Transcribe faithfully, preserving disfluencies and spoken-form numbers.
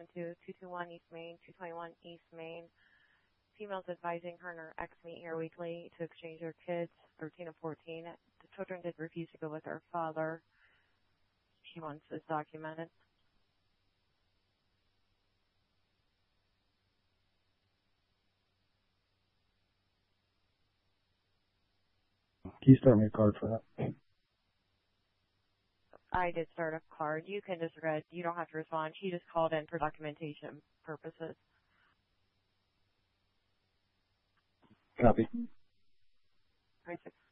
seven two, two two one East Main, two twenty-one East Main. Females advising her and her ex meet here weekly to exchange their kids, thirteen and fourteen. The children did refuse to go with their father. She wants this documented. Can you start me a card for that? I did start a card. You can just read. You don't have to respond. She just called in for documentation purposes. Copy. All right,